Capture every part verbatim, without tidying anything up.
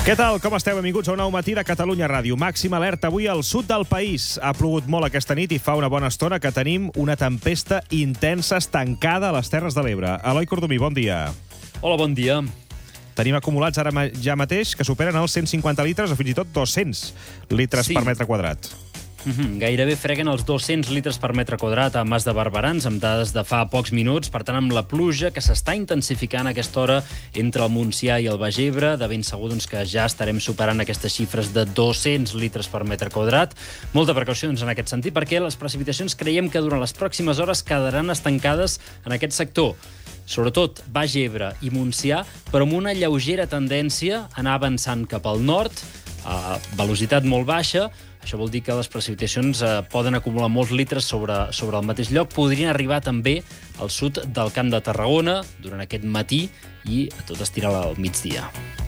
Què tal? Com esteu? Benvinguts a un nou matí de Catalunya Ràdio. Màxima alerta avui al sud del país. Ha plogut molt aquesta nit i fa una bona estona que tenim una tempesta intensa estancada a les Terres de l'Ebre. Eloi Cordomí, bon dia. Hola, bon dia. Tenim acumulats ara ja mateix que superen els cent cinquanta litres o fins i tot dos-cents litres Sí. per metre quadrat. Mm-hmm. Gairebé freguen els dos-cents litres per metre quadrat a Mas de Barberans, amb dades de fa pocs minuts. Per tant, amb la pluja que s'està intensificant a aquesta hora entre el Montsià i el Baix Ebre, de ben segur doncs, que ja estarem superant aquestes xifres de dos-cents litres per metre quadrat. Molta precaució doncs, en aquest sentit, perquè les precipitacions creiem que durant les pròximes hores quedaran estancades en aquest sector. Sobretot Baix Ebre i Montsià, però amb una lleugera tendència a anar avançant cap al nord, a velocitat molt baixa. Això vol dir que les precipitacions eh, poden acumular molts litres sobre, sobre el mateix lloc. Podrien arribar també al sud del Camp de Tarragona durant aquest matí i tot estirar al migdia.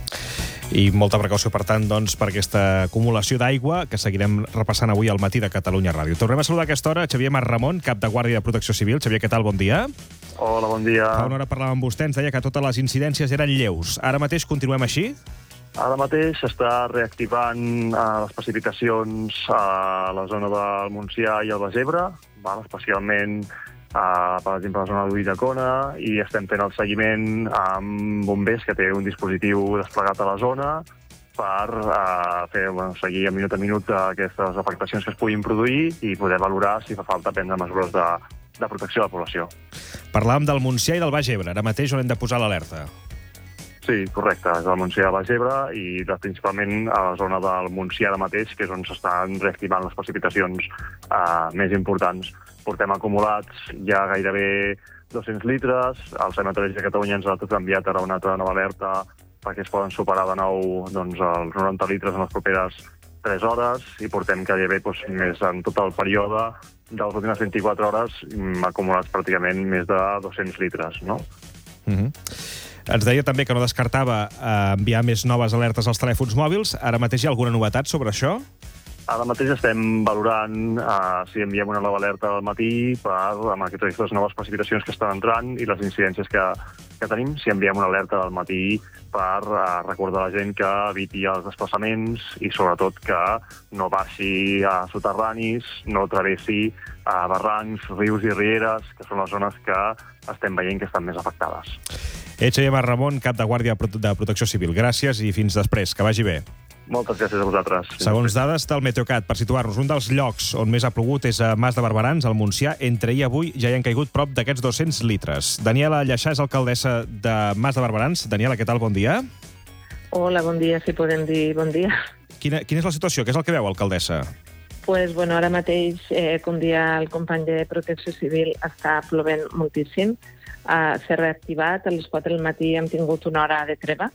I molta precaució, per tant, doncs, per aquesta acumulació d'aigua que seguirem repassant avui al matí de Catalunya Ràdio. Tornem a saludar a aquesta hora Xavier Marramon, cap de Guàrdia de Protecció Civil. Xavier, què tal? Bon dia. Hola, bon dia. Fa una hora parlàvem amb vostè, ens deia que totes les incidències eren lleus. Ara mateix continuem així? Ara mateix s'està reactivant eh, les precipitacions a la zona del Montsià i el Baix Ebre, val? Especialment, eh, per exemple, a la zona d'Ulldecona, i estem fent el seguiment amb bombers, que té un dispositiu desplegat a la zona, per eh, fer, bueno, seguir minut a minut aquestes afectacions que es puguin produir i poder valorar si fa falta prendre mesures de, de protecció de la població. Parlàvem del Montsià i del Baix Ebre. Ara mateix on hem de posar l'alerta? Sí, correcte. És el Montsià, Baix Ebre i de, principalment a la zona del Montsià ara mateix, que és on s'estan reactivant les precipitacions eh, més importants. Portem acumulats ja gairebé dos-cents litres. El Servei Meteorològic de Catalunya ens ha enviat ara una altra nova alerta perquè es poden superar de nou doncs, els noranta litres en les properes tres hores i portem gairebé doncs, més en tot el període de les últimes vint-i-quatre hores acumulats pràcticament més de dos-cents litres, no? Mhm. Ens deia també que no descartava eh, enviar més noves alertes als telèfons mòbils. Ara mateix hi ha alguna novetat sobre això? Ara mateix estem valorant eh, si enviem una nova alerta al matí per, amb aquestes noves precipitacions que estan entrant i les incidències que, que tenim, si enviem una alerta al matí per eh, recordar a la gent que eviti els desplaçaments i sobretot que no baixi a soterranis, no travessi a barrancs, rius i rieres, que són les zones que estem veient que estan més afectades. Ets Xavier Marramon, cap de Guàrdia de Protecció Civil. Gràcies i fins després. Que vagi bé. Moltes gràcies a vosaltres. Segons dades del Meteocat, per situar-nos, un dels llocs on més ha plogut és a Mas de Barberans, al Montsià. Entre ahir i avui ja hi han caigut prop d'aquests dos-cents litres. Daniela Lleixà és alcaldessa de Mas de Barberans. Daniela, què tal? Bon dia. Hola, bon dia, si podem dir bon dia. Quina, quina és la situació? Què és el que veu, alcaldessa? Pues, bueno, ara mateix, eh, com dia el company de Protecció Civil, està plovent moltíssim. Uh, s'ha reactivat, a les quatre del matí hem tingut una hora de treva,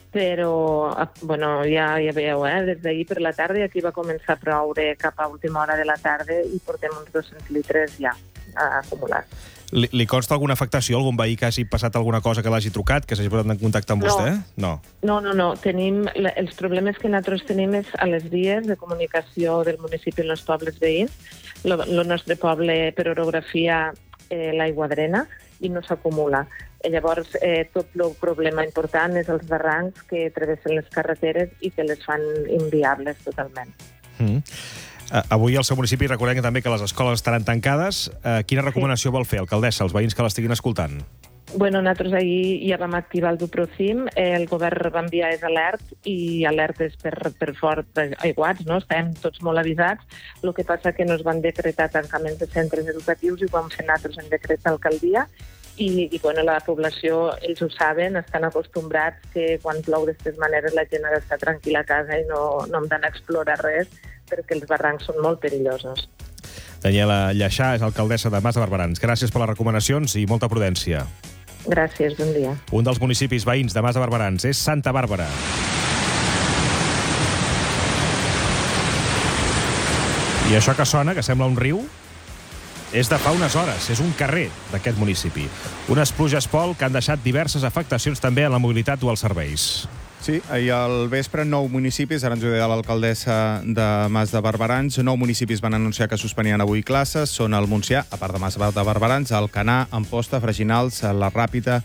però uh, bueno, ja, ja veieu, eh? Des d'ahir per la tarda, aquí va començar a ploure cap a última hora de la tarda i portem uns dos-cents litres ja uh, acumulats. Li, li consta alguna afectació? Algun veí que hagi passat alguna cosa que l'hagi trucat, que s'hagi posat en contacte amb No. vostè? No. No, no, no. Tenim, els problemes que nosaltres tenim és a les vies de comunicació del municipi amb els pobles veïns. El nostre poble, per orografia, eh, l'aigua drena i no s'acumula. I llavors, eh, tot el problema important és els barrancs que travessen les carreteres i que les fan inviables totalment. Mm. Uh, avui al seu municipi recordem també que les escoles estaran tancades. Uh, quina recomanació sí. vol fer, alcaldessa, als veïns que l'estiguin escoltant? Bueno, nosaltres ahir ja vam activar el Duprocim, eh, el govern va enviar els alerts i alertes per, per fort aiguats, no? Estàvem tots molt avisats. El que passa que no es van decretar tancaments de centres educatius i ho vam fer nosaltres en decret d'alcaldia i, i bueno, la població, ells ho saben, estan acostumbrats que quan plou d'aquestes maneres la gent ha d'estar tranquil·la a casa i no, no hem d'anar a explorar res perquè els barrancs són molt perillosos. Daniela Lleixà és alcaldessa de Mas de Barberans. Gràcies per les recomanacions i molta prudència. Gràcies, bon dia. Un dels municipis veïns de Mas de Barberans és Santa Bàrbara. I això que sona, que sembla un riu, és de fa unes hores, és un carrer d'aquest municipi. Unes pluges pol que han deixat diverses afectacions també a la mobilitat o als serveis. Sí, ahir al vespre, nou municipis, ara ens ho deia l'alcaldessa de Mas de Barberans, nou municipis van anunciar que suspenien avui classes, són el Montsià, a part de Mas de Barberans, Alcanar, Amposta, Freginals, la Ràpita,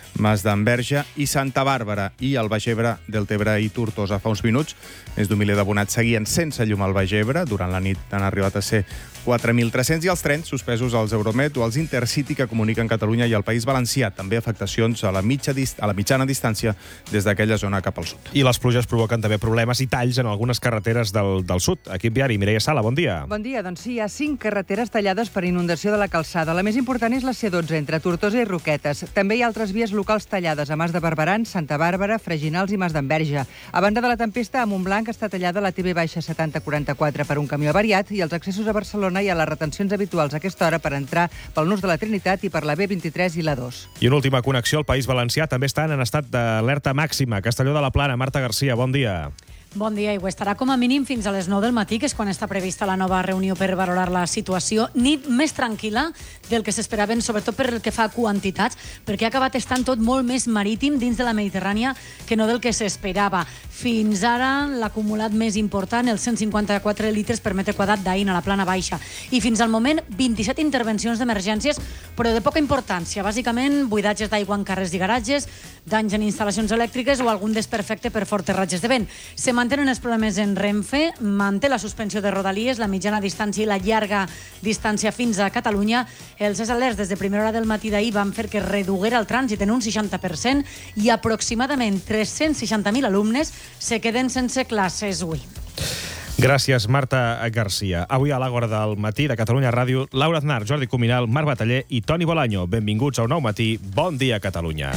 Mas d'Enverge i Santa Bàrbara, i el Baix Ebre, Deltebre i Tortosa. Fa uns minuts, més d'un miler d'abonats seguien sense llum al Baix Ebre. Durant la nit han arribat a ser quatre mil tres-cents, i els trens suspesos als Euromet o als Intercity que comuniquen Catalunya i el País Valencià. També afectacions a la, mitja dist a la mitjana distància des d'aquella zona cap al sud. I les pluges provoquen també problemes i talls en algunes carreteres del, del sud. Equip viari, Mireia Sala, bon dia. Bon dia. Doncs sí, hi ha cinc carreteres tallades per inundació de la calçada. La més important és la C dotze, entre Tortosa i Roquetes. També hi ha altres vies locals tallades a Mas de Barberans, Santa Bàrbara, Freginals i Mas d'Enverge. A banda de la tempesta, a Montblanc està tallada la T V baixa setanta quaranta-quatre per un camió avariat, i els accessos a Barcelona hi ha les retencions habituals a aquesta hora per entrar pel Nus de la Trinitat i per la B vint-i-tres i la dos. I una última connexió, al País Valencià també estan en estat d'alerta màxima. Castelló de la Plana, Marta Garcia, bon dia. Bon dia, i ho estarà com a mínim fins a les nou del matí, que és quan està prevista la nova reunió per valorar la situació. Nit més tranquil·la del que s'esperaven, sobretot per el que fa a quantitats, perquè ha acabat estant tot molt més marítim dins de la Mediterrània que no del que s'esperava. Fins ara, l'acumulat més important, els cent cinquanta-quatre litres per metre quadrat d'ahir a la Plana Baixa. I fins al moment, vint-i-set intervencions d'emergències, però de poca importància. Bàsicament, buidatges d'aigua en carrers i garatges, danys en instal·lacions elèctriques o algun desperfecte per fortes ratges de vent. Se mantenen els problemes en Renfe, manté la suspensió de Rodalies, la mitjana distància i la llarga distància fins a Catalunya. Els alerts des de primera hora del matí d'ahir van fer que reduguera el trànsit en un seixanta per cent i aproximadament tres-cents seixanta mil alumnes se queden sense classes avui. Gràcies, Marta Garcia. Avui a l'Àgora del matí de Catalunya Ràdio, Laura Aznar, Jordi Cuminal, Marc Bataller i Toni Bolaño. Benvinguts a un nou matí. Bon dia, Catalunya.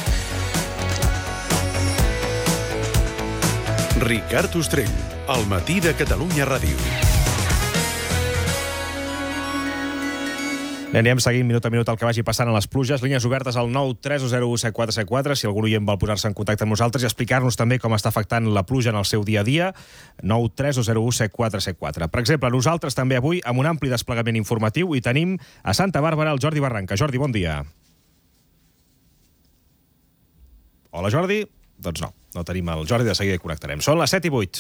Ricard Ostrell, al matí de Catalunya Ràdio. Anirem seguint minut a minut el que vagi passant a les pluges. Línies obertes al nou tres zero u set quatre set quatre, si algú oient vol posar-se en contacte amb nosaltres i explicar-nos també com està afectant la pluja en el seu dia a dia. nou tres zero u set quatre set quatre. Per exemple, nosaltres també avui amb un ampli desplegament informatiu i tenim a Santa Bàrbara el Jordi Barranca. Jordi, bon dia. Hola, Jordi. Doncs no, no tenim el Jordi, de seguida hi connectarem. Són les set i vuit.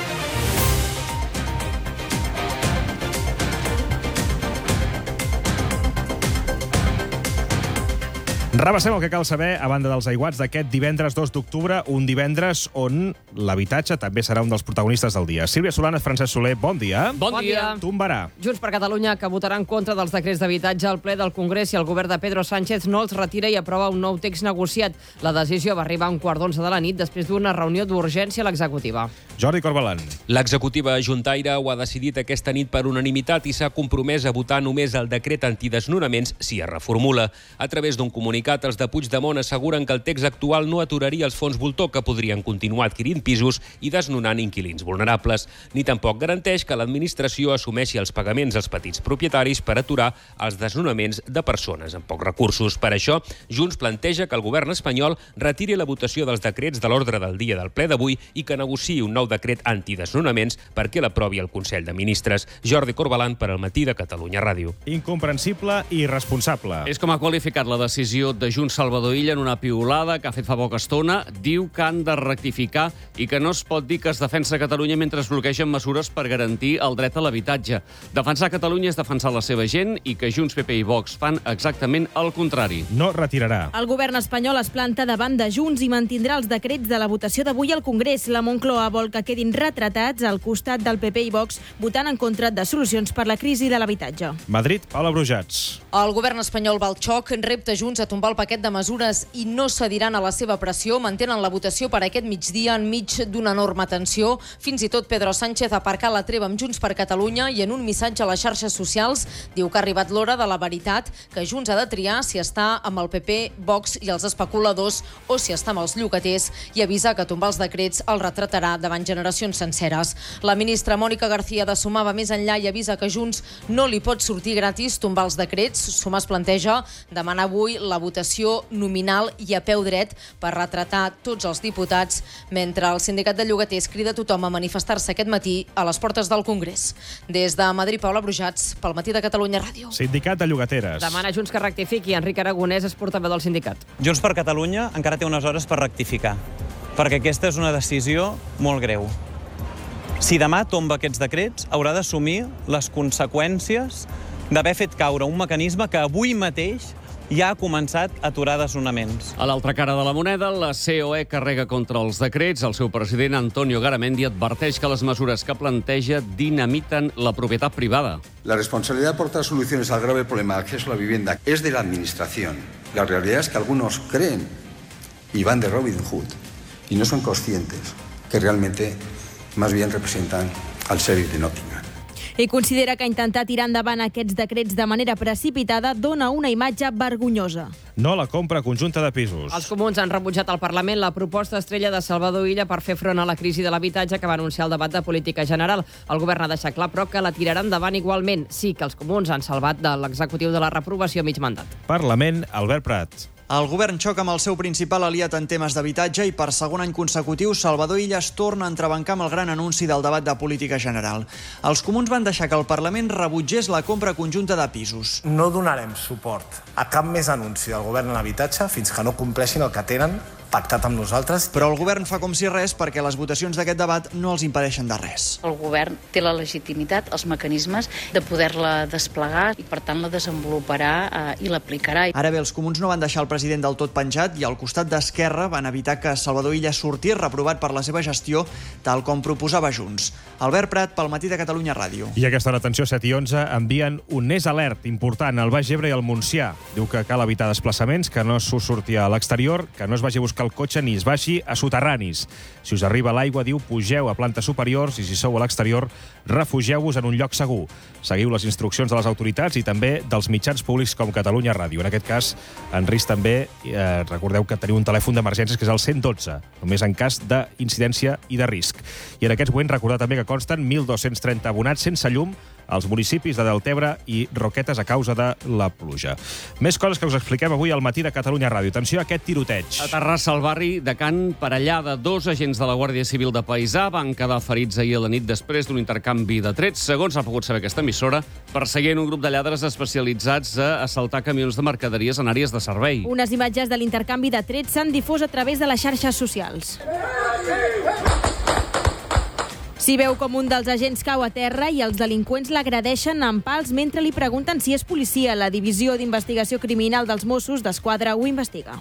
Rebassem el que cal saber a banda dels aiguats d'aquest divendres dos d'octubre, un divendres on l'habitatge també serà un dels protagonistes del dia. Sílvia Solanes, Francesc Soler, bon dia. Bon, bon dia. Tombarà. Junts per Catalunya, que votarà en contra dels decrets d'habitatge al ple del Congrés si el govern de Pedro Sánchez no els retira i aprova un nou text negociat. La decisió va arribar a un quart d'onze de la nit després d'una reunió d'urgència a l'executiva. Jordi Corbalan. L'executiva juntaire ho ha decidit aquesta nit per unanimitat i s'ha compromès a votar només el decret antidesnonaments si es reformula. A través d'un comunicat, els de Puigdemont asseguren que el text actual no aturaria els fons voltor que podrien continuar adquirint pisos i desnonant inquilins vulnerables, ni tampoc garanteix que l'administració assumeixi els pagaments als petits propietaris per aturar els desnonaments de persones amb pocs recursos. Per això, Junts planteja que el govern espanyol retiri la votació dels decrets de l'ordre del dia del ple d'avui i que negociï un nou decret antidesnonaments perquè l'aprovi el Consell de Ministres. Jordi Corbalan per al matí de Catalunya Ràdio. Incomprensible i irresponsable. És com ha qualificat la decisió de Junts Salvador Illa en una piulada que ha fet fa poca estona. Diu que han de rectificar i que no es pot dir que es defensa Catalunya mentre es bloquegen mesures per garantir el dret a l'habitatge. Defensar Catalunya és defensar la seva gent i que Junts, P P i Vox fan exactament el contrari. No retirarà. El govern espanyol es planta davant de Junts i mantindrà els decrets de la votació d'avui al Congrés. La Moncloa vol que quedin retratats al costat del P P i Vox, votant en contra de solucions per la crisi de l'habitatge. Madrid, Paula Brujats. El govern espanyol va al xoc, repta Junts a tombar el paquet de mesures i no cediran a la seva pressió. Mantenen la votació per aquest migdia enmig d'una enorme tensió. Fins i tot Pedro Sánchez ha aparcat la treva amb Junts per Catalunya i en un missatge a les xarxes socials diu que ha arribat l'hora de la veritat, que Junts ha de triar si està amb el P P, Vox i els especuladors o si està amb els llogaters i avisa que tombar els decrets el retratarà davant generacions senceres. La ministra Mònica García de Sumar va més enllà i avisa que Junts no li pot sortir gratis tombar els decrets. Sumar es planteja demanar avui la votació nominal i a peu dret per retratar tots els diputats, mentre el sindicat de llogaters crida a tothom a manifestar-se aquest matí a les portes del Congrés. Des de Madrid, Paula Brujats, pel matí de Catalunya Ràdio. Sindicat de llogateres. Demana Junts que rectifiqui. Enric Aragonès és portaveu del sindicat. Junts per Catalunya encara té unes hores per rectificar, perquè aquesta és una decisió molt greu. Si demà tomba aquests decrets, haurà d'assumir les conseqüències d'haver fet caure un mecanisme que avui mateix ja ha començat a aturar desnonaments. A l'altra cara de la moneda, la C O E carrega contra els decrets. El seu president, Antonio Garamendi, adverteix que les mesures que planteja dinamiten la propietat privada. La responsabilidad de aportar soluciones al grave problema de acceso a la vivienda es de la Administración. La realidad es que algunos creen y van de Robin Hood y no son conscientes que realmente más bien representan al sheriff de Nottingham. I considera que intentar tirar endavant aquests decrets de manera precipitada dona una imatge vergonyosa. No a la compra conjunta de pisos. Els comuns han rebutjat al Parlament la proposta estrella de Salvador Illa per fer front a la crisi de l'habitatge que va anunciar el debat de política general. El govern ha deixat clar, però, que la tirarà endavant igualment. Sí que els comuns han salvat de l'executiu de la reprovació mig mandat. Parlament, Albert Prat. El govern xoca amb el seu principal aliat en temes d'habitatge i per segon any consecutiu Salvador Illa es torna a entrebancar amb el gran anunci del debat de política general. Els comuns van deixar que el Parlament rebutgés la compra conjunta de pisos. No donarem suport a cap més anunci del govern en habitatge fins que no compleixin el que tenen pactat amb nosaltres. Però el govern fa com si res perquè les votacions d'aquest debat no els impedeixen de res. El govern té la legitimitat, els mecanismes de poder-la desplegar i per tant la desenvoluparà eh, i l'aplicarà. Ara bé, els comuns no van deixar el president del tot penjat i al costat d'Esquerra van evitar que Salvador Illa sortís reprovat per la seva gestió tal com proposava Junts. Albert Prat, pel Matí de Catalunya Ràdio. I aquesta hora, atenció, set i onze, envien un Nes Alert important al Baix Ebre i al Montsià. Diu que cal evitar desplaçaments, que no s'ho surti a l'exterior, que no es vagi a buscar el cotxe ni es baixi a soterranis. Si us arriba l'aigua, diu, pugeu a plantes superiors i si sou a l'exterior, refugieu-vos en un lloc segur. Seguiu les instruccions de les autoritats i també dels mitjans públics com Catalunya Ràdio. En aquest cas, en risc també, eh, recordeu que teniu un telèfon d'emergències que és el cent i dotze, només en cas d'incidència i de risc. I en aquests moments recordar també que consten mil dos-cents trenta abonats sense llum als municipis de Deltebre i Roquetes a causa de la pluja. Més coses que us expliquem avui al Matí de Catalunya Ràdio. Atenció a aquest tiroteig. A Terrassa, al barri de Can Parellada, dos agents de la Guàrdia Civil de Paisà van quedar ferits ahir a la nit després d'un intercanvi de trets. Segons ha pogut saber aquesta emissora, perseguien un grup de lladres especialitzats a assaltar camions de mercaderies en àrees de servei. Unes imatges de l'intercanvi de trets s'han difós a través de les xarxes socials. S'hi veu com un dels agents cau a terra i els delinqüents l'agredeixen amb pals mentre li pregunten si és policia. La Divisió d'Investigació Criminal dels Mossos d'Esquadra ho investiga.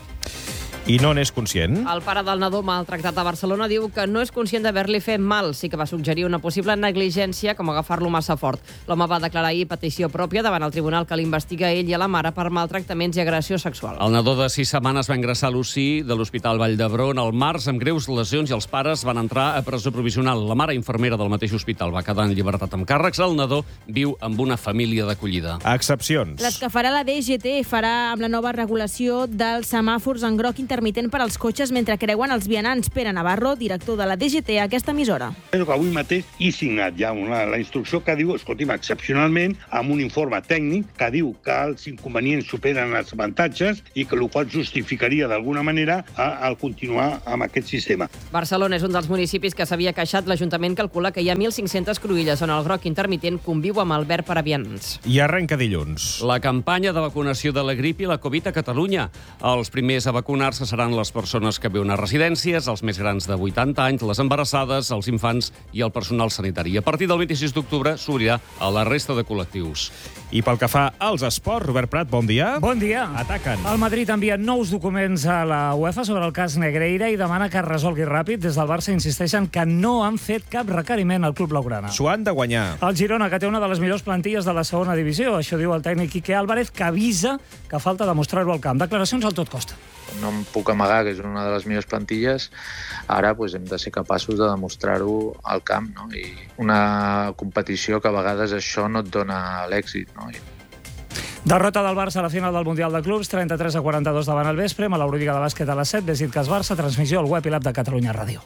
I no n'és conscient? El pare del nadó maltractat a Barcelona diu que no és conscient d'haver-li fet mal. Sí que va suggerir una possible negligència, com agafar-lo massa fort. L'home va declarar ahir petició pròpia davant el tribunal que l'investiga ell i a la mare per maltractaments i agressió sexual. El nadó de sis setmanes va ingressar a l'U C I de l'Hospital Vall d'Hebron al març amb greus lesions i els pares van entrar a presó provisional. La mare infermera del mateix hospital va quedar en llibertat amb càrrecs. El nadó viu amb una família d'acollida. Excepcions. Les que farà la D G T farà amb la nova regulació dels semàfors en groc intermittent per als cotxes mentre creuen els vianants. Pere Navarro, director de la D G T a aquesta emissora. Però que avui mateix he signat ja una, la instrucció que diu, escolti'm, excepcionalment, amb un informe tècnic que diu que els inconvenients superen els avantatges i que el qual justificaria d'alguna manera el continuar amb aquest sistema. Barcelona és un dels municipis que s'havia queixat. L'Ajuntament calcula que hi ha mil cinc-centes cruïlles on el groc intermitent conviu amb el verd per a vianants. I arrenca dilluns. La campanya de vacunació de la grip i la Covid a Catalunya. Els primers a vacunar-se seran les persones que viuen a residències, els més grans de vuitanta anys, les embarassades, els infants i el personal sanitari. A partir del vint-i-sis d'octubre s'obrirà a la resta de col·lectius. I pel que fa als esports, Robert Prat, bon dia. Bon dia. Ataquen. El Madrid envia nous documents a la UEFA sobre el cas Negreira i demana que es resolgui ràpid. Des del Barça insisteixen que no han fet cap requeriment al club blaugrana. S'ho han de guanyar. El Girona, que té una de les millors plantilles de la segona divisió. Això diu el tècnic Quique Álvarez, que avisa que falta demostrar-ho al camp. Declaracions al tot costa. No em puc amagar que és una de les millors plantilles. Ara pues, hem de ser capaços de demostrar-ho al camp, no? I una competició que a vegades això no et dona l'èxit, no? I... Derrota del Barça a la final del Mundial de Clubs, trenta-tres a quaranta-dos davant el vespre, a l'Eurolliga de bàsquet a les set, Besiktas Barça, transmissió al web i l'app de Catalunya Ràdio.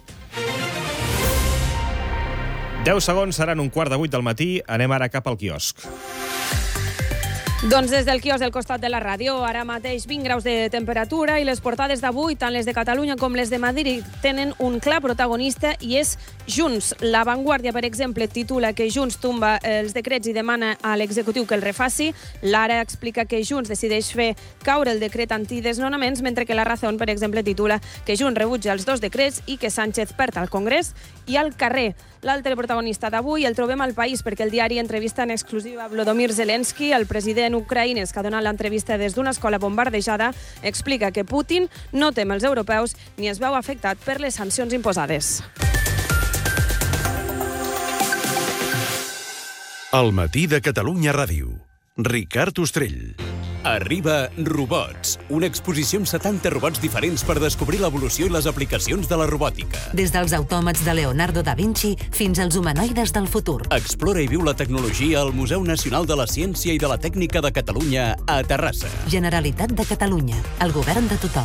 deu segons seran un quart de vuit del matí. Anem ara cap al quiosc. Doncs des del quiosc del costat de la ràdio, ara mateix vint graus de temperatura i les portades d'avui, tant les de Catalunya com les de Madrid, tenen un clar protagonista i és Junts. La Vanguardia, per exemple, titula que Junts tomba els decrets i demana a l'executiu que el refaci. L'Ara explica que Junts decideix fer caure el decret antidesnonaments, mentre que La Razón, per exemple, titula que Junts rebutja els dos decrets i que Sánchez perd al Congrés i al carrer. L'altre protagonista d'avui el trobem al País perquè el diari entrevista en exclusiva a Volodymyr Zelensky, el president en ucraïnes, que ha donat l'entrevista des d'una escola bombardejada, explica que Putin no tem els europeus ni es veu afectat per les sancions imposades. El matí de Catalunya Ràdio. Ricard Ostrell. Arriba Robots, una exposició amb setanta robots diferents per descobrir l'evolució i les aplicacions de la robòtica. Des dels autòmats de Leonardo da Vinci fins als humanoides del futur. Explora i viu la tecnologia al Museu Nacional de la Ciència i de la Tècnica de Catalunya a Terrassa. Generalitat de Catalunya, el govern de tothom.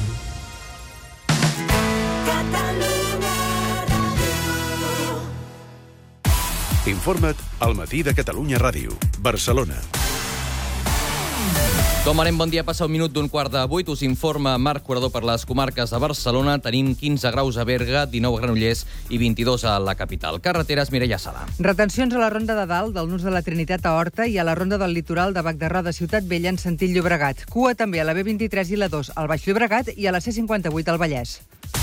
Informa't al matí de Catalunya Ràdio. Barcelona. Com anem, bon dia, passa un minut d'un quart de vuit. Us informa Marc Curador per les comarques de Barcelona. Tenim quinze graus a Berga, dinou a Granollers i vint-i-dos a la capital. Carreteres, Mireia Sala. Retencions a la Ronda de Dalt, del Nus de la Trinitat a Horta i a la Ronda del Litoral de Bac de Roda, Ciutat Vella, en sentit Llobregat. Cua també a la B vint-i-tres i la dos al Baix Llobregat i a la C cinquanta-vuit al Vallès.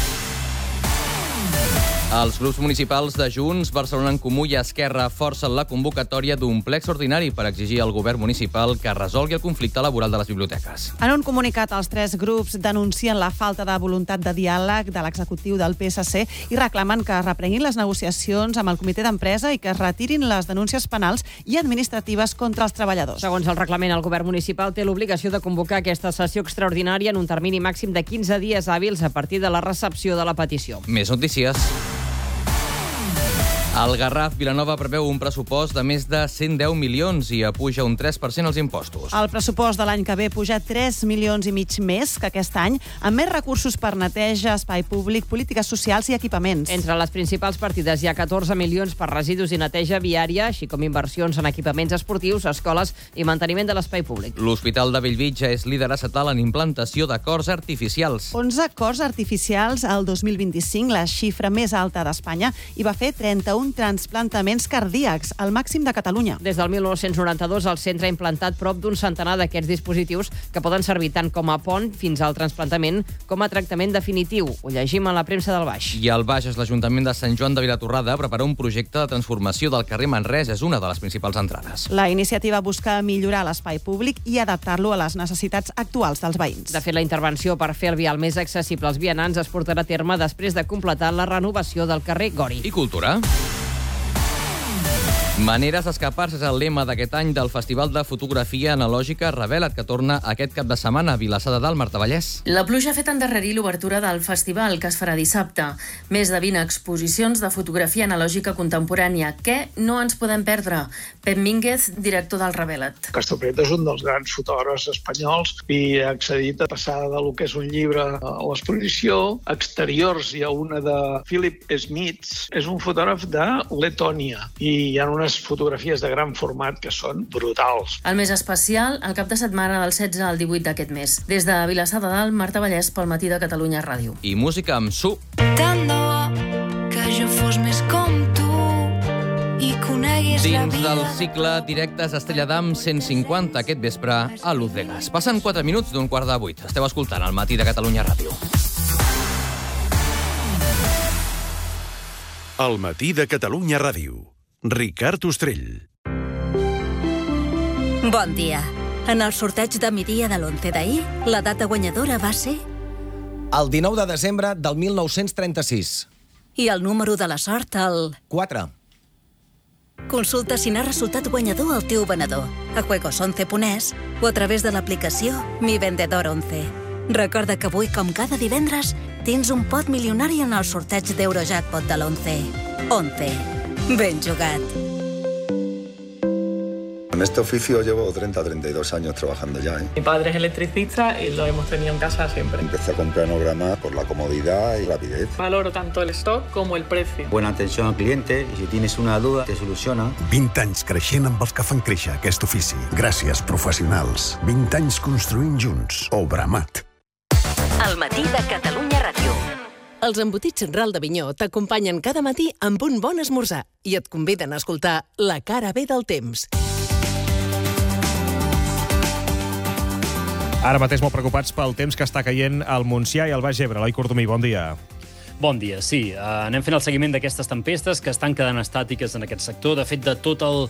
Els grups municipals de Junts, Barcelona en Comú i Esquerra forcen la convocatòria d'un ple extraordinari per exigir al govern municipal que resolgui el conflicte laboral de les biblioteques. En un comunicat, els tres grups denuncien la falta de voluntat de diàleg de l'executiu del P S C i reclamen que es reprenguin les negociacions amb el comitè d'empresa i que es retirin les denúncies penals i administratives contra els treballadors. Segons el reglament, el govern municipal té l'obligació de convocar aquesta sessió extraordinària en un termini màxim de quinze dies hàbils a partir de la recepció de la petició. Més notícies. El Garraf Vilanova preveu un pressupost de més de cent deu milions i apuja un tres per cent els impostos. El pressupost de l'any que ve puja tres milions i mig més que aquest any, amb més recursos per neteja, espai públic, polítiques socials i equipaments. Entre les principals partides hi ha catorze milions per residus i neteja viària, així com inversions en equipaments esportius, escoles i manteniment de l'espai públic. L'Hospital de Bellvitge és líder estatal en implantació de cors artificials. onze cors artificials al dos mil vint-i-cinc, la xifra més alta d'Espanya, i va fer trenta-un transplantaments cardíacs, el màxim de Catalunya. Des del mil nou-cents noranta-dos, el centre ha implantat prop d'un centenar d'aquests dispositius que poden servir tant com a pont fins al transplantament com a tractament definitiu. Ho llegim a la premsa del Baix. I al Baix, l'Ajuntament de Sant Joan de Vilatorrada prepara un projecte de transformació del carrer Manresa. És una de les principals entrades. La iniciativa busca millorar l'espai públic i adaptar-lo a les necessitats actuals dels veïns. De fet, la intervenció per fer el vial més accessible als vianants es portarà a terme després de completar la renovació del carrer Gori. I cultura? Maneres d'escapar-se és el lema d'aquest any del Festival de Fotografia Analògica Revela't, que torna aquest cap de setmana a Vilassar de Dalt, Marta Vallès. La pluja ha fet endarrerir l'obertura del festival, que es farà dissabte. Més de vint exposicions de fotografia analògica contemporània. Què no ens podem perdre? Pep Mínguez, director del Revela't. Castropret és un dels grans fotògrafs espanyols i ha accedit a passar de lo que és un llibre a l'exposició. Exteriors hi ha una de Philip Smits, és un fotògraf de Letònia i hi ha unes fotografies de gran format que són brutals. El més especial, el cap de setmana del setze al divuit d'aquest mes. Des de Vilassar de Dalt, Marta Vallès, pel matí de Catalunya Ràdio. I música amb Su. Tant de bo que jo fos més com tu i coneguis la Dins vida. del cicle Directes Estrella d'Am cent cinquanta aquest vespre a Luz de Gas. Passen quatre minuts d'un quart de vuit. Esteu escoltant el matí de Catalunya Ràdio. El matí de Catalunya Ràdio. Ricard Ostrell. Bon dia. En el sorteig de migdia de l'onze d'ahir, la data guanyadora va ser... El dinou de desembre del mil nou-cents trenta-sis. I el número de la sort, el... quatre. Consulta si n'ha resultat guanyador el teu venedor a juegos once punt es o a través de l'aplicació Mi Vendedor onze. Recorda que avui, com cada divendres, tens un pot milionari en el sorteig d'Eurojackpot de l'onze. onze. Ben jugat. En este oficio llevo treinta a treinta y dos años trabajando ya, ¿eh? Mi padre es electricista y lo hemos tenido en casa siempre. Empecé a comprar Nograma por la comodidad y rapidez. Valoro tanto el stock como el precio. Buena atención al cliente i si tienes una duda te soluciona. vint anys creixent amb els que fan créixer aquest ofici. Gràcies, professionals. vint anys construint junts. Obramat. El matí de Catalunya Ràdio. Els embotits Ral d'Avinyó t'acompanyen cada matí amb un bon esmorzar i et conviden a escoltar La cara B del temps. Ara mateix molt preocupats pel temps que està caient al Montsià i al Baix Ebre. Eloi Cordomí, bon dia. Bon dia, sí. Uh, anem fent el seguiment d'aquestes tempestes que estan quedant estàtiques en aquest sector. De fet, de tot el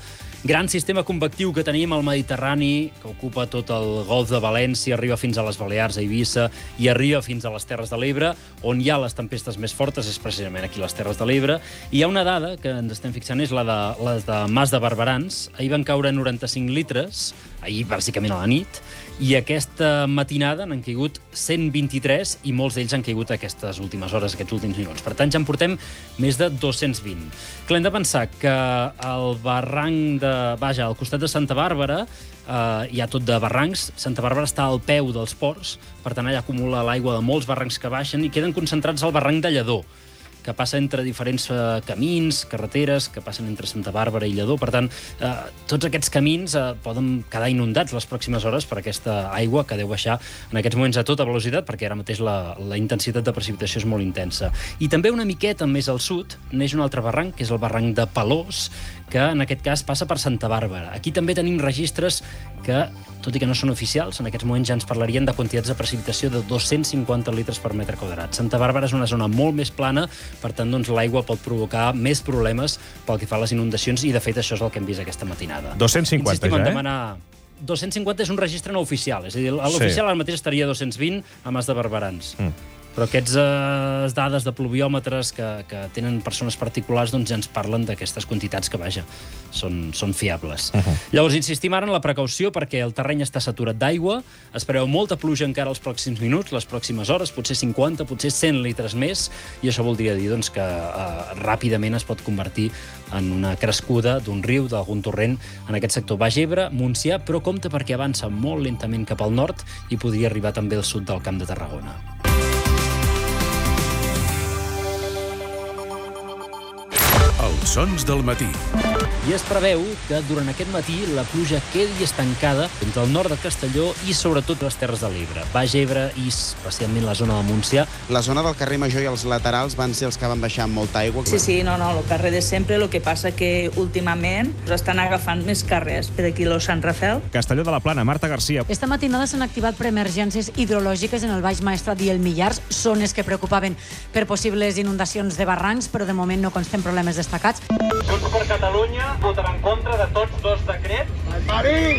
gran sistema convectiu que tenim al Mediterrani, que ocupa tot el golf de València, arriba fins a les Balears, a Eivissa, i arriba fins a les Terres de l'Ebre, on hi ha les tempestes més fortes, és precisament aquí les Terres de l'Ebre. I hi ha una dada que ens estem fixant, és la de, la de Mas de Barberans. Ahir van caure noranta-cinc litres, ahir bàsicament a la nit, i aquesta matinada n'han caigut cent vint-i-tres i molts d'ells han caigut aquestes últimes hores, aquests últims minuts. Per tant, ja en portem més de dos-cents vint. Clar, hem de pensar que el barranc de... Vaja, al costat de Santa Bàrbara eh, hi ha tot de barrancs. Santa Bàrbara està al peu dels ports, per tant, allà acumula l'aigua de molts barrancs que baixen i queden concentrats al barranc de Lledó, que passa entre diferents eh, camins, carreteres, que passen entre Santa Bàrbara i Lledó. Per tant, eh, tots aquests camins eh, poden quedar inundats les pròximes hores per aquesta aigua que deu baixar en aquests moments a tota velocitat, perquè ara mateix la, la intensitat de precipitació és molt intensa. I també una miqueta més al sud neix un altre barranc, que és el barranc de Palós, que en aquest cas passa per Santa Bàrbara. Aquí també tenim registres que, tot i que no són oficials, en aquests moments ja ens parlarien de quantitats de precipitació de dos-cents cinquanta litres per metre quadrat. Santa Bàrbara és una zona molt més plana, per tant, doncs, l'aigua pot provocar més problemes pel que fa a les inundacions, i de fet això és el que hem vist aquesta matinada. dos-cents cinquanta, Insistim en ja, eh? demanar... dos-cents cinquanta és un registre no oficial, és a dir, l'oficial sí. Ara mateix estaria a dos-cents vint a Mas de Barberans. Mm. Però aquestes eh, dades de pluviòmetres que, que tenen persones particulars doncs ja ens parlen d'aquestes quantitats que, vaja, són, són fiables. Uh -huh. Llavors, insistim ara en la precaució perquè el terreny està saturat d'aigua, es preveu molta pluja encara els pròxims minuts, les pròximes hores, potser cinquanta, potser cent litres més, i això voldria dir doncs, que eh, ràpidament es pot convertir en una crescuda d'un riu, d'algun torrent, en aquest sector Baix Ebre, Montsià, però compte perquè avança molt lentament cap al nord i podria arribar també al sud del Camp de Tarragona. Els sons del matí. I es preveu que durant aquest matí la pluja quedi estancada entre el nord de Castelló i sobretot les Terres de l'Ebre. Baix Ebre i especialment la zona del Montsià. La zona del carrer Major i els laterals van ser els que van baixar amb molta aigua. Sí, sí, no, no, el carrer de sempre, el que passa que últimament estan agafant més carrers per aquí a Sant Rafel. Castelló de la Plana, Marta Garcia. Esta matinada s'han activat preemergències hidrològiques en el Baix Maestrat i el Millars, zones que preocupaven per possibles inundacions de barrancs, però de moment no consten problemes destacats. Junts per Catalunya votarà en contra de tots dos decrets. Marí!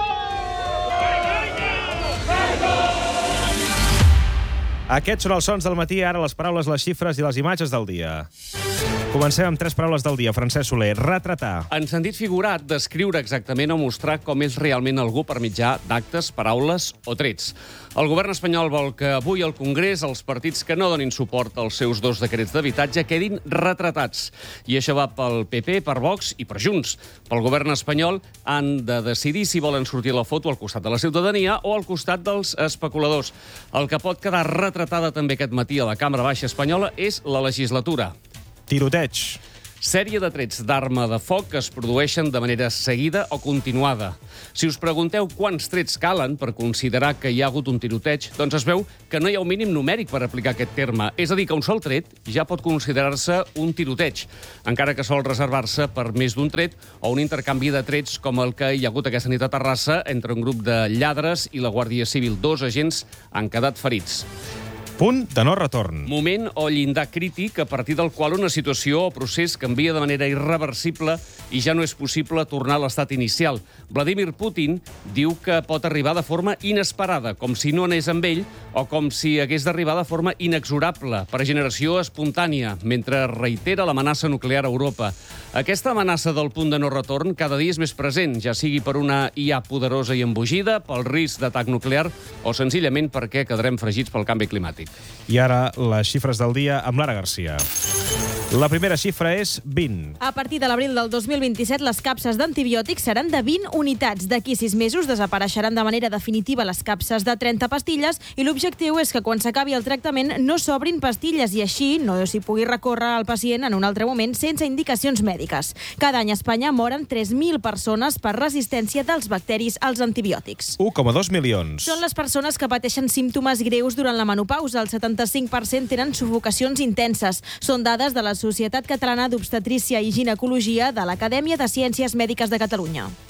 Aquests són els sons del matí, ara les paraules, les xifres i les imatges del dia. Comencem amb tres paraules del dia. Francesc Soler, retratar. En sentit figurat, descriure exactament o mostrar com és realment algú per mitjà d'actes, paraules o trets. El govern espanyol vol que avui al Congrés els partits que no donin suport als seus dos decrets d'habitatge quedin retratats. I això va pel P P, per Vox i per Junts. Pel govern espanyol han de decidir si volen sortir a la foto al costat de la ciutadania o al costat dels especuladors. El que pot quedar retratada també aquest matí a la Cambra Baixa espanyola és la legislatura. Tiroteig. Sèrie de trets d'arma de foc que es produeixen de manera seguida o continuada. Si us pregunteu quants trets calen per considerar que hi ha hagut un tiroteig, doncs es veu que no hi ha un mínim numèric per aplicar aquest terme. És a dir, que un sol tret ja pot considerar-se un tiroteig, encara que sol reservar-se per més d'un tret o un intercanvi de trets com el que hi ha hagut aquesta nit a Terrassa entre un grup de lladres i la Guàrdia Civil. Dos agents han quedat ferits. Punt de no retorn. Moment o llindar crític a partir del qual una situació o procés canvia de manera irreversible i ja no és possible tornar a l'estat inicial. Vladimir Putin diu que pot arribar de forma inesperada, com si no anés amb ell o com si hagués d'arribar de forma inexorable, per generació espontània, mentre reitera l'amenaça nuclear a Europa. Aquesta amenaça del punt de no retorn cada dia és més present, ja sigui per una I A poderosa i embogida, pel risc d'atac nuclear o senzillament perquè quedarem fregits pel canvi climàtic. I ara les xifres del dia amb Lara Garcia. La primera xifra és vint. A partir de l'abril del dos mil vint-i-set, les capses d'antibiòtics seran de vint unitats. D'aquí sis mesos desapareixeran de manera definitiva les capses de trenta pastilles i l'objectiu és que quan s'acabi el tractament no s'obrin pastilles i així no s'hi pugui recórrer al pacient en un altre moment sense indicacions mèdiques. Cada any a Espanya moren tres mil persones per resistència dels bacteris als antibiòtics. un coma dos milions. Són les persones que pateixen símptomes greus durant la menopausa. El setanta-cinc per cent tenen sufocacions intenses. Són dades de la Societat Catalana d'Obstetrícia i Ginecologia de l'Acadèmia de Ciències Mèdiques de Catalunya.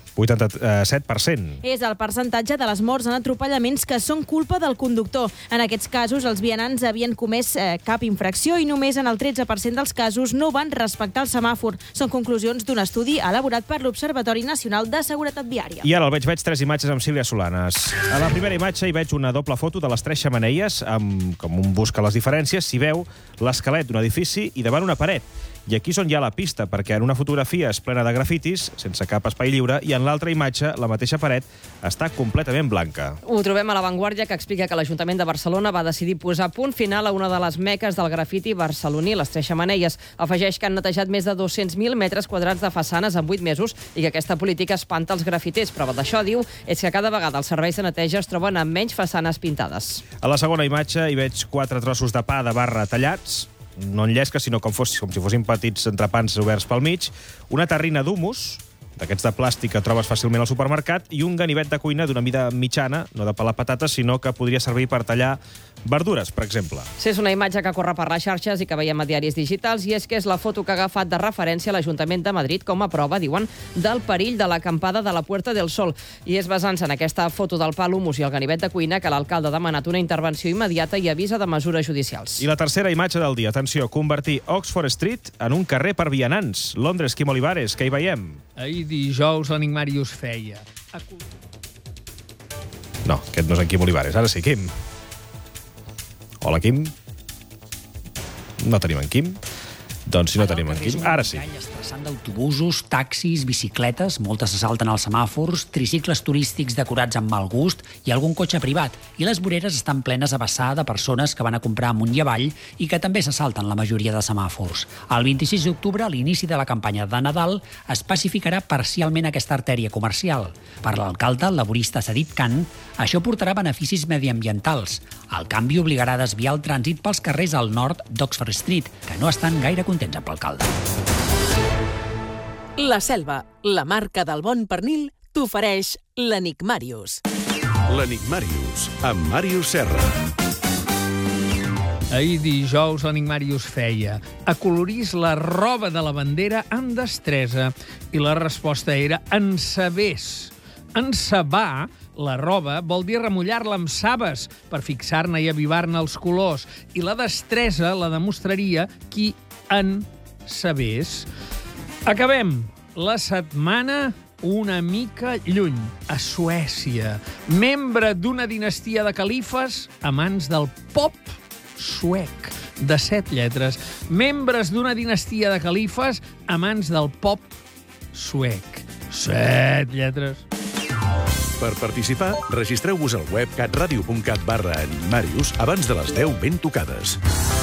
vuitanta-set per cent. És el percentatge de les morts en atropellaments que són culpa del conductor. En aquests casos, els vianants havien comès eh, cap infracció i només en el tretze per cent dels casos no van respectar el semàfor. Són conclusions d'un estudi elaborat per l'Observatori Nacional de Seguretat Viària. I ara el veig, veig tres imatges amb Sílvia Solanes. A la primera imatge hi veig una doble foto de les tres xemeneies, amb, com un busca les diferències, s'hi veu l'esquelet d'un edifici i davant una paret. I aquí és on hi ha la pista, perquè en una fotografia és plena de grafitis, sense cap espai lliure, i en l'altra imatge, la mateixa paret, està completament blanca. Ho trobem a La Vanguardia, que explica que l'Ajuntament de Barcelona va decidir posar punt final a una de les meques del grafiti barceloní, les Tres Xemeneies. Afegeix que han netejat més de dos-cents mil metres quadrats de façanes en vuit mesos i que aquesta política espanta els grafiters. Prova d'això, diu, és que cada vegada els serveis de neteja es troben amb menys façanes pintades. A la segona imatge hi veig quatre trossos de pa de barra tallats, no en llesca, sinó com, fos, com si fossin petits entrepans oberts pel mig, una terrina d'humus, d'aquests de plàstic que trobes fàcilment al supermercat, i un ganivet de cuina d'una mida mitjana, no de pelar patates, sinó que podria servir per tallar verdures, per exemple. Sí, és una imatge que corre per les xarxes i que veiem a diaris digitals, i és que és la foto que ha agafat de referència l'Ajuntament de Madrid com a prova, diuen, del perill de l'acampada de la Puerta del Sol. I és basant-se en aquesta foto del pa, l'humus i el ganivet de cuina que l'alcalde ha demanat una intervenció immediata i avisa de mesures judicials. I la tercera imatge del dia, atenció, convertir Oxford Street en un carrer per vianants. Londres, Quim Olivares, què hi veiem? Ahir dijous l'Enigmàrius feia. No, aquest no és en Quim Olivares. Ara sí, Quim. Hola, Quim. No tenim en Quim. Doncs si no tenim en Quim, ara sí. Estressant d'autobusos, taxis, bicicletes, moltes se salten als semàfors, tricicles turístics decorats amb mal gust i algun cotxe privat. I les voreres estan plenes a vessar de persones que van a comprar amunt i avall i que també se salten la majoria de semàfors. El vint-i-sis d'octubre, a l'inici de la campanya de Nadal, es pacificarà parcialment aquesta artèria comercial. Per l'alcalde, el laborista Sadid Khan, això portarà beneficis mediambientals. El canvi obligarà a desviar el trànsit pels carrers al nord d'Oxford Street, que no estan gaire contents amb l'alcalde. La Selva, la marca del bon pernil, t'ofereix l'Enigmàrius. L'Enigmàrius, amb Màrius Serra. Ahir dijous l'Enigmàrius feia: acolorís la roba de la bandera amb destresa. I la resposta era ensabés. Ensabar la roba vol dir remullar-la amb saves per fixar-ne i avivar-ne els colors. I la destresa la demostraria qui en sabés. Acabem la setmana una mica lluny, a Suècia. Membre d'una dinastia de califes a mans del pop suec, de set lletres. Membres d'una dinastia de califes a mans del pop suec. Set lletres. Per participar, registreu-vos al web catradio punt cat barra Enigmàrius abans de les deu ben tocades.